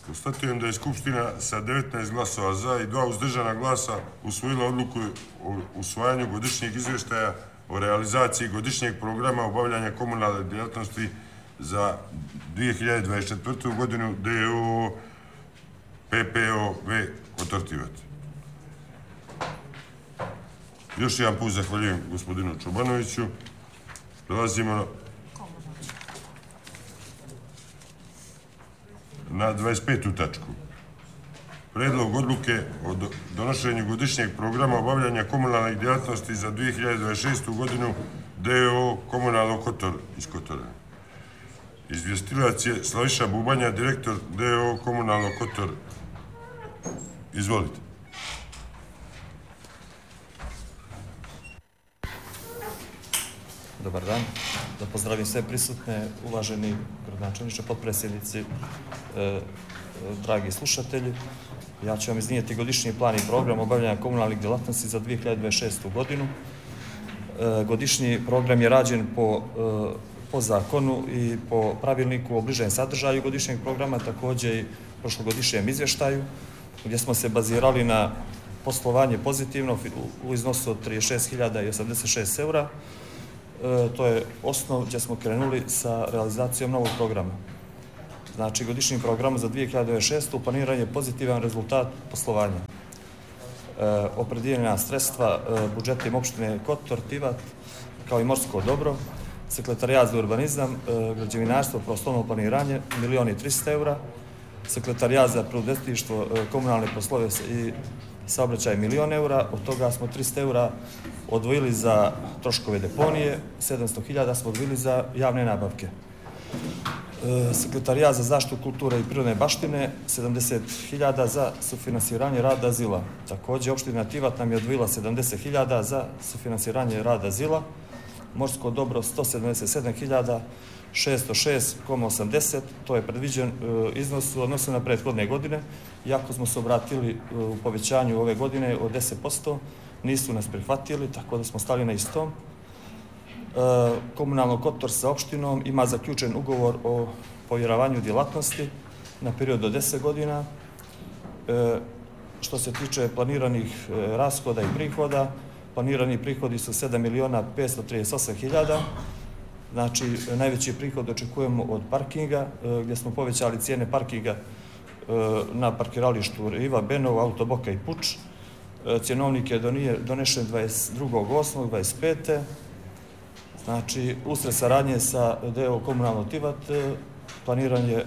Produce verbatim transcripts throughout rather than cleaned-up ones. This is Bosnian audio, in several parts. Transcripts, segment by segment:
Konstatujem da je Skupština sa devetnaest glasova za i dva uzdržana glasa usvojila odluku o usvajanju godišnjeg izvještaja o realizaciji godišnjeg programa obavljanja komunalne djelatnosti za dvije hiljade dvadeset četvrtu. godinu D O O P P O V Kotor Tivat. Još jedan put zahvaljujem gospodinu Čobanoviću. Prelazimo na dvadeset petu tačku. Predlog odluke o donošenju godišnjeg programa obavljanja komunalnih djelatnosti za dvije hiljade dvadeset šestu. godinu D O O Komunalno Kotor iz Kotora. Izvjestilac je Slaviša Bubanja, direktor D O O Komunalno Kotor. Izvolite. Dobar dan. Da pozdravim sve prisutne, uvaženi gradonačelniče, potpredsjednici, dragi slušatelji. Ja ću vam iznijeti godišnji plan i program obavljanja komunalnih djelatnosti za dvije hiljade dvadeset šestu. godinu. Godišnji program je rađen po, po zakonu i po pravilniku o bližem sadržaju godišnjeg programa, također i prošlogodišnjem izvještaju, gdje smo se bazirali na poslovanje pozitivno u iznosu od trideset šest hiljada osamdeset šest eura. To je osnov gdje smo krenuli sa realizacijom novog programa. Znači, godišnjim programom za dvije hiljade dvadeset šestu. planiran je pozitivan rezultat poslovanja. E, opredijeljena sredstva e, budžetima opštine Kotor, Tivat, kao i morsko dobro, sekretarijat za urbanizam, e, građevinarstvo, prostorno planiranje, milion i trista eura, sekretarijat za preduzetništvo, e, komunalne poslove i saobraćaj milion eura, od toga smo trista eura odvojili za troškove deponije, sedamsto hiljada smo odvojili za javne nabavke. E, sekretarijat za zaštitu kulture i prirodne baštine, sedamdeset hiljada za sufinansiranje rada azila. Također, opština Tivat nam je odvojila sedamdeset hiljada za sufinansiranje rada azila, morsko dobro sto sedamdeset sedam hiljada šesto šest zarez osamdeset, to je predviđen e, iznos u odnosu na prethodne godine, iako smo se obratili e, u povećanju ove godine od deset posto, nisu nas prihvatili, tako da smo stali na istom. E, Komunalno Kotor sa opštinom ima zaključen ugovor o povjeravanju djelatnosti na period od deset godina. E, što se tiče planiranih e, rashoda i prihoda, planirani prihodi su sedam miliona petsto trideset osam hiljada. Znači, najveći prihod očekujemo od parkinga, gdje smo povećali cijene parkinga na parkiralištu Riva, Benova, Autoboka i Puč. Cjenovnik je donešen dvadeset drugog osmog dvadeset pete. Znači, usred saradnje sa D O O Komunalno Tivat planiran je,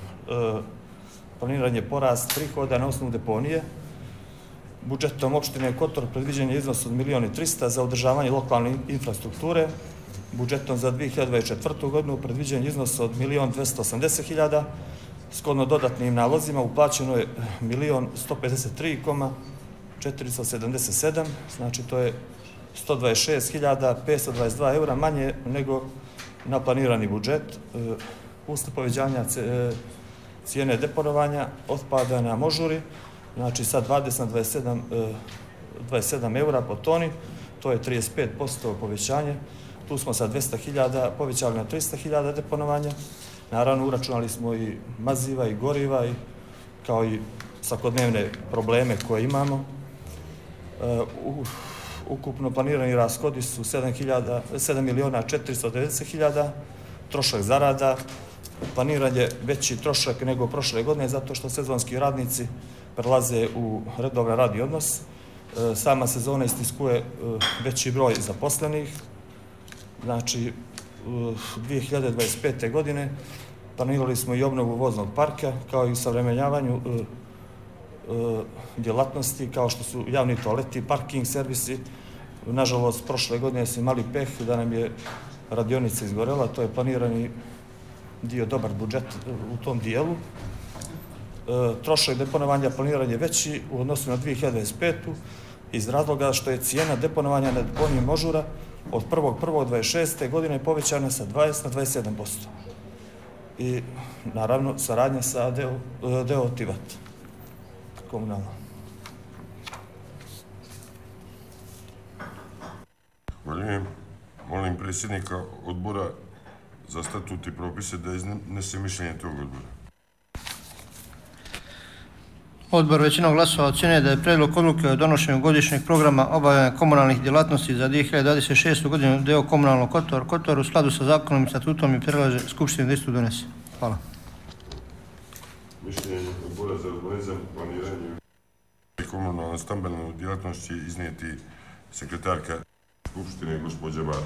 planiran je porast prihoda na osnovu deponije. Budžetom opštine Kotor predviđen je iznos od milion i trista za održavanje lokalne infrastrukture. Budžetom za dvije hiljade dvadeset četvrtu. godinu predviđen iznos od milion dvesta osamdeset hiljada. Shodno dodatnim nalozima uplaćeno je milion sto pedeset tri zarez četiristo sedamdeset sedam, znači to je sto dvadeset šest hiljada petsto dvadeset dva eura manje nego na planirani budžet. Usled povećanja cijene deponovanja otpada na Možuri, znači sa dvadeset na dvadeset sedam, dvadeset sedam eura po toni, to je trideset pet posto povećanje. Tu smo sa dvesta hiljada povećali na trista hiljada deponovanja. Naravno, uračunali smo i maziva i goriva, i, kao i svakodnevne probleme koje imamo. E, u, ukupno planirani rashodi su sedam miliona četiristo devedeset hiljada, trošak zarada. Planiran je veći trošak nego prošle godine, zato što sezonski radnici prelaze u redovan radni odnos. E, sama sezona istiskuje e, veći broj zaposlenih. Znači, u dvije hiljade dvadeset pete. godine planirali smo i obnovu voznog parka, kao i savremenjavanju e, e, djelatnosti, kao što su javni toaleti, parking servisi. Nažalost, prošle godine smo imali peh da nam je radionica izgorela, to je planirani dio, dobar budžet u tom dijelu. E, trošak deponovanja planiran je veći u odnosu na dvije hiljade dvadeset petu. iz razloga što je cijena deponovanja na deponiji Možura od prvog prvog dvadeset šeste. godine povećana sa dvadeset na dvadeset sedam posto. I naravno saradnja sa D O O Tivat komunalno. Hvaljujem. Molim predsjednika odbora za statut i propise da iznese mišljenje tog odbora. Odbor većinom glasova ocjenjuje da je prijedlog odluke o donošenju godišnjeg programa obavljanja komunalnih djelatnosti za dvije hiljade dvadeset šestu. godinu deo komunalnog Kotor, Kotor u skladu sa zakonom i statutom i predlaže Skupštini da istu donese. Hvala. Mišljenje Odbora za urbanizam, planiranje i komunalnu stambenu djelatnost će iznijeti sekretarka Skupštine gospođa Bara.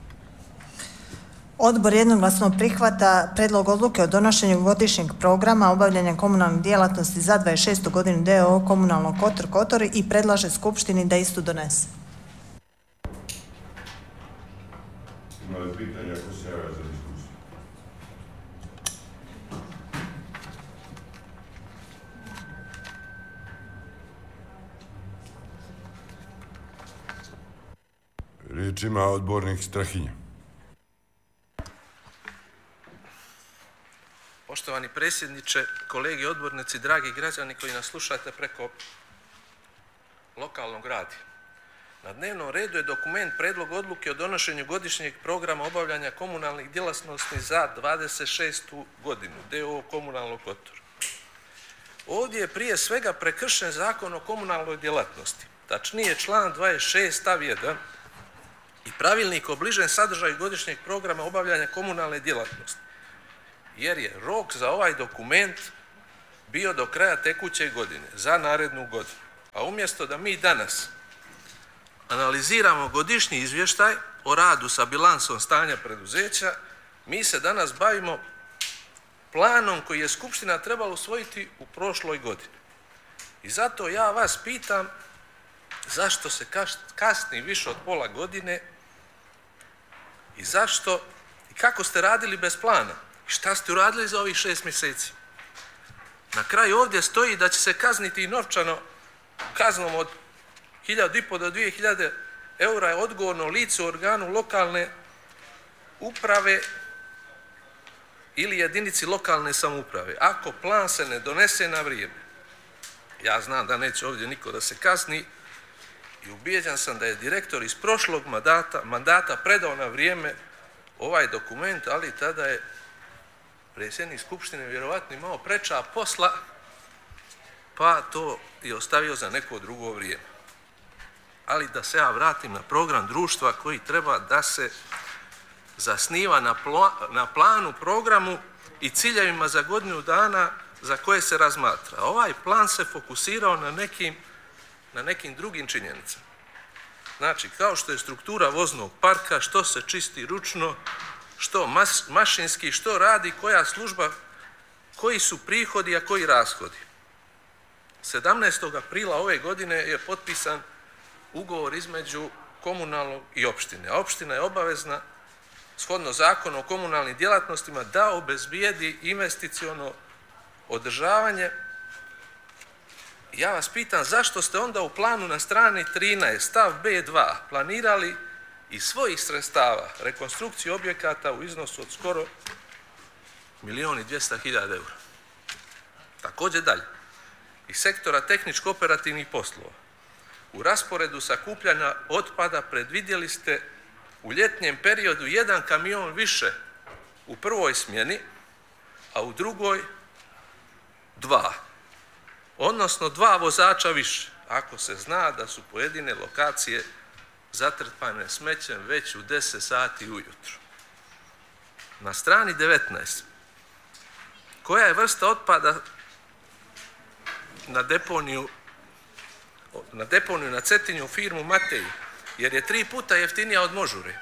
Odbor jednoglasno prihvata predlog odluke o donošenju godišnjeg programa obavljanja komunalnih djelatnosti za dvadeset šestu. godinu d o o komunalnog Kotor Kotor i predlaže Skupštini da istu donese. Ima li pitanja ako se javlja za diskusiju? Riječ ima odbornik Strahinja. Poštovani predsjedniče, kolegi odbornici, dragi građani koji nas slušate preko lokalnog radija. Na dnevnom redu je dokument Predlog odluke o donošenju godišnjeg programa obavljanja komunalnih djelatnosti za dvadeset šestu. godinu d o o komunalnog Kotor. Ovdje je prije svega prekršen Zakon o komunalnoj djelatnosti, tačnije član dvadeset šest stav jedan i pravilnik o bližem sadržaju godišnjeg programa obavljanja komunalne djelatnosti, jer je rok za ovaj dokument bio do kraja tekuće godine, za narednu godinu. A umjesto da mi danas analiziramo godišnji izvještaj o radu sa bilansom stanja preduzeća, mi se danas bavimo planom koji je Skupština trebala usvojiti u prošloj godini. I zato ja vas pitam zašto se kasni više od pola godine i zašto i kako ste radili bez plana. Šta ste uradili za ovih šest mjeseci? Na kraju ovdje stoji da će se kazniti i novčano kaznom od hiljadu i po do dvije hiljade eura je odgovorno lice u organu lokalne uprave ili jedinici lokalne samouprave, ako plan se ne donese na vrijeme. Ja znam da neće ovdje niko da se kazni i ubijeđen sam da je direktor iz prošlog mandata, mandata predao na vrijeme ovaj dokument, ali tada je predsjednik Skupštine vjerovatno imao preča posla, pa to je ostavio za neko drugo vrijeme. Ali da se ja vratim na program društva koji treba da se zasniva na, pla, na planu, programu i ciljevima za godinu dana za koje se razmatra. Ovaj plan se fokusirao na nekim, na nekim drugim činjenicama. Znači, kao što je struktura voznog parka, što se čisti ručno, što mas, mašinski, što radi koja služba, koji su prihodi, a koji rashodi. sedamnaestog aprila ove godine je potpisan ugovor između komunalnog i opštine. A opština je obavezna, shodno zakonu o komunalnim djelatnostima, da obezbijedi investiciono održavanje. Ja vas pitam zašto ste onda u planu na strani trinaest stav be dva planirali iz svojih sredstava rekonstrukciju objekata u iznosu od skoro milijun i dvjesto hiljada eura. Također dalje, iz sektora tehničko-operativnih poslova, u rasporedu sakupljanja otpada predvidjeli ste u ljetnjem periodu jedan kamion više u prvoj smjeni, a u drugoj dva. Odnosno dva vozača više, ako se zna da su pojedine lokacije zatrpane smećem već u deset sati ujutro. Na strani devetnaest. Koja je vrsta otpada na deponiju na deponiju na Cetinju firmu Matej, jer je tri puta jeftinija od Možure.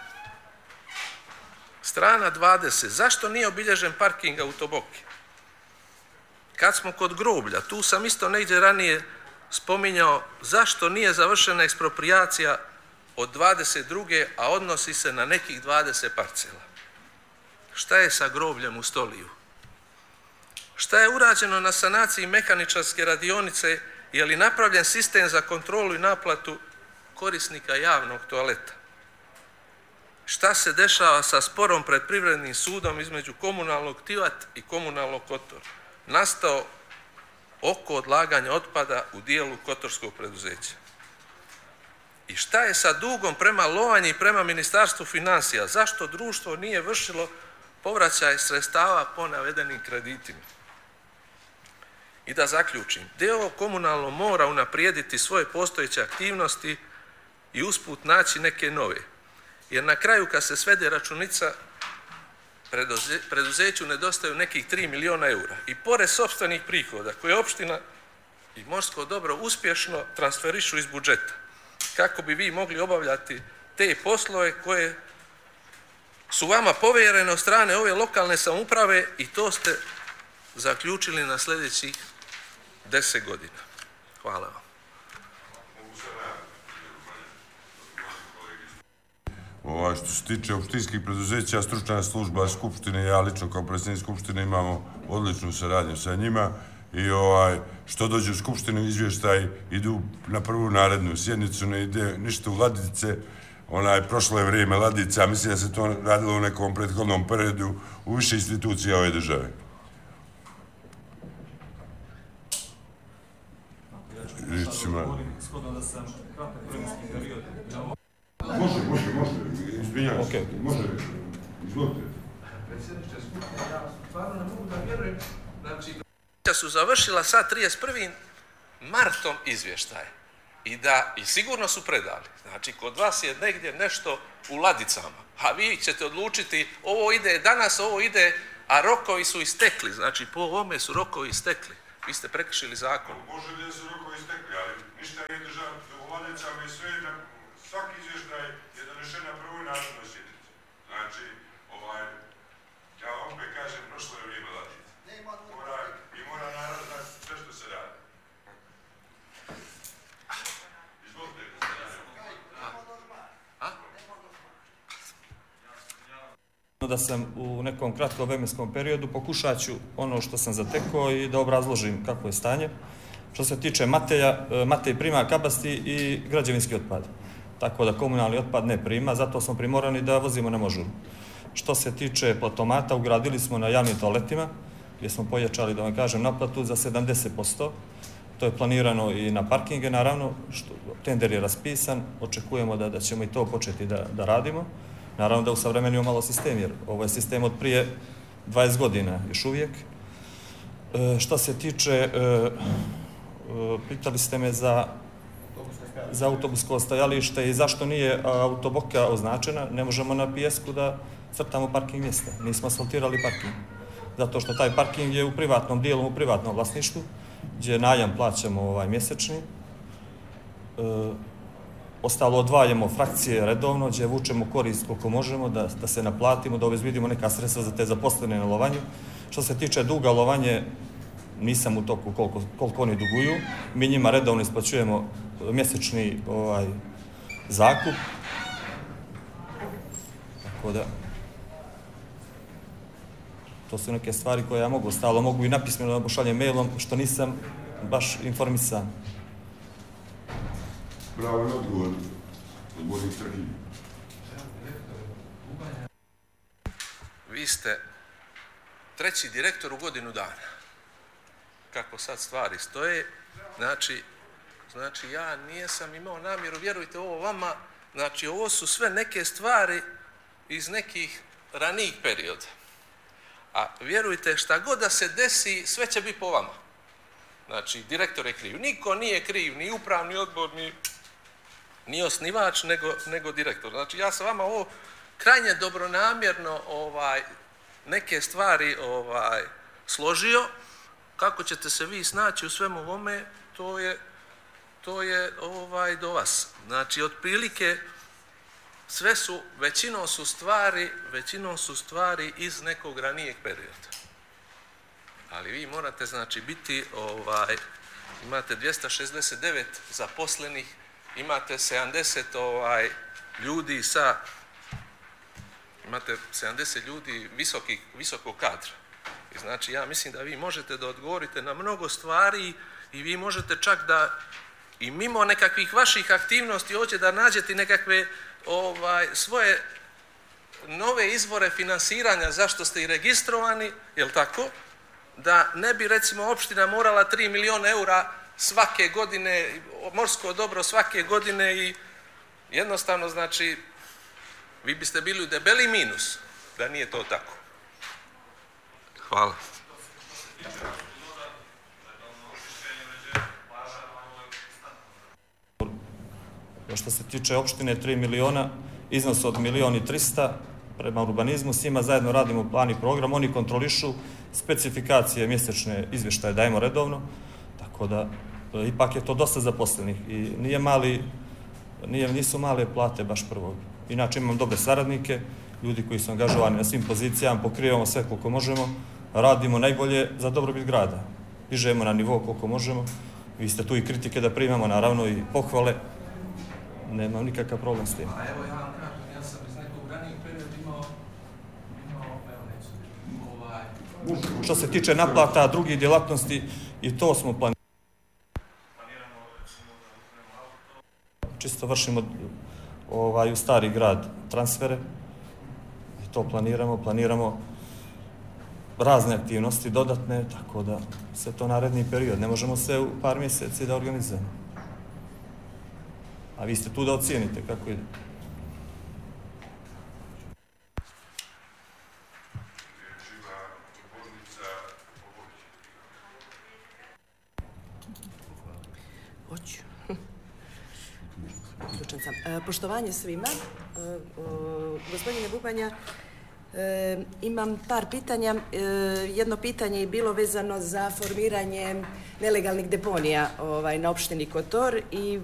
Strana dvadeset. Zašto nije obilježen parking autoboki? Kad smo kod groblja, tu sam isto negdje ranije spominjao zašto nije završena eksproprijacija od dvadeset druge. a odnosi se na nekih dvadeset parcela. Šta je sa grobljem u Stoliju? Šta je urađeno na sanaciji mehaničarske radionice? Je li napravljen sistem za kontrolu i naplatu korisnika javnog toaleta? Šta se dešava sa sporom pred Privrednim sudom između komunalnog Tivat i komunalnog Kotor, nastao oko odlaganja otpada u dijelu kotorskog preduzeća? I šta je sa dugom prema Lovanji i prema Ministarstvu financija? Zašto društvo nije vršilo povraćaj sredstava po navedenim kreditima? I da zaključim, D O O komunalno mora unaprijediti svoje postojeće aktivnosti i usput naći neke nove. Jer na kraju kad se svede računica, preduzeću nedostaju nekih tri miliona eura. I pored sopstvenih prihoda koje opština i morsko dobro uspješno transferišu iz budžeta, kako bi vi mogli obavljati te poslove koje su vama povjerene od strane ove lokalne samouprave i to ste zaključili na sljedećih deset godina. Hvala vam. Ovaj, što se tiče opštinskih preduzeća, stručna služba Skupštine i ja lično kao predsjednik Skupštine imamo odličnu saradnju sa njima i ovaj, što dođe u Skupštinu izvještaj idu na prvu narednu sjednicu, ne ide ništa u ladice. Onaj, prošlo je vrijeme ladica, mislim da se to radilo u nekom prethodnom periodu u više institucija ove države. Može, može, može, izvinjam se, može, izvolite. Predsjedniče Skupštine, ja stvarno ne mogu da vjerujem, znači, su završila sad trideset prvim martom izvještaje i da, i sigurno su predali, znači, kod vas je negdje nešto u ladicama, a vi ćete odlučiti, ovo ide danas, ovo ide, a rokovi su istekli, znači, po ovome su rokovi istekli, vi ste prekršili zakon. Može da su rokovi istekli, ali ništa nije držano u ladicama i sve na... Svaki izvještaj je donešen na prvoj narednoj sjednici. Znači, ovaj, ja vam opet kažem, prošlo je vrijeme ladice. I mora narod znati sve što se radi. Izvolite. Da sam u nekom kratkom vremenskom periodu pokušat ću ono što sam zatekao i da obrazložim kako je stanje. Što se tiče Mateja, Matej prima kabasti i građevinski otpad. Tako da komunalni otpad ne prima, zato smo primorani da vozimo na Možuru. Što se tiče platomata, ugradili smo na javnim toaletima, gdje smo pojačali, da vam kažem, naplatu za sedamdeset posto. To je planirano i na parkinge, naravno, što, tender je raspisan, očekujemo da, da ćemo i to početi da, da radimo. Naravno da usavremenimo malo sistem, jer ovo je sistem od prije dvadeset godina još uvijek. E, što se tiče, e, e, pitali ste me za za autobusko stajalište i zašto nije autoboka označena, ne možemo na pijesku da crtamo parking mjesta. Nismo asfaltirali parking. Zato što taj parking je u privatnom dijelu, u privatnom vlasništvu, gdje najam plaćamo ovaj mjesečni. E, ostalo odvajamo frakcije redovno, gdje vučemo korist koliko možemo, da, da se naplatimo, da obezbedimo neka sredstva za te zaposlene na lovanju. Što se tiče duga, lovanje nisam u toku koliko, koliko oni duguju. Mi njima redovno isplaćujemo mjesečni ovaj, zakup. Tako da, to su neke stvari koje ja mogu ostalo, mogu i napismeno da pošaljem mailom, što nisam baš informisan. Bravo na odgovor, odgovornik Trhin. Vi ste treći direktor u godinu dana. Kako sad stvari stoje, znači, znači ja nijesam imao namjeru, vjerujte ovo vama, znači ovo su sve neke stvari iz nekih ranijih perioda. A vjerujte, šta god da se desi, sve će biti po vama. Znači, direktor je kriv. Niko nije kriv, ni upravni odbor, ni, ni osnivač, nego, nego direktor. Znači, ja sam vama ovo krajnje dobronamjerno ovaj, neke stvari ovaj, složio. Kako ćete se vi snaći u svemu ovome, to je, to je ovaj, do vas. Znači, otprilike, sve su, većinom su stvari, većinom su stvari iz nekog ranijeg perioda. Ali vi morate, znači, biti, ovaj, imate dvjesto šezdeset devet zaposlenih, imate sedamdeset ovaj, ljudi sa, imate sedamdeset ljudi visokih, visokog kadra. I znači, ja mislim da vi možete da odgovorite na mnogo stvari i vi možete čak da i mimo nekakvih vaših aktivnosti hoće da nađete nekakve ovaj, svoje nove izvore finansiranja zašto ste i registrovani, jel tako? Da ne bi recimo opština morala tri miliona eura svake godine, morsko dobro svake godine i jednostavno znači vi biste bili u debeli minus da nije to tako. Hvala. Što se tiče opštine tri miliona, iznos od milion i trista prema urbanizmu, s njima zajedno radimo plan i program, oni kontrolišu specifikacije, mjesečne izvještaje dajemo redovno, tako da ipak je to dosta zaposlenih i nije mali, nije, nisu male plate baš prvog. Inače imam dobre saradnike, ljudi koji su angažovani na svim pozicijama, pokrivamo sve koliko možemo, radimo najbolje za dobrobit grada. Dižemo na nivo koliko možemo, vi ste tu i kritike da primamo, naravno i pohvale, nemam nikakav problem s tim. A evo ja vam kažem, ja sam iz nekog ranijeg perioda imao, imao, evo neću, ovaj... Što se tiče naplata drugih djelatnosti, i to smo planirali. Čisto vršimo ovaj, u Stari grad transfere i to planiramo, planiramo razne aktivnosti dodatne, tako da sve to naredni period. Ne možemo sve u par mjeseci da organizujemo. A vi ste tu da ocijenite kako ide. Hoću. Uključen sam. E, poštovanje svima. E, e, gospodine Bubanja, e, imam par pitanja. E, jedno pitanje je bilo vezano za formiranje nelegalnih deponija ovaj, na opštini Kotor i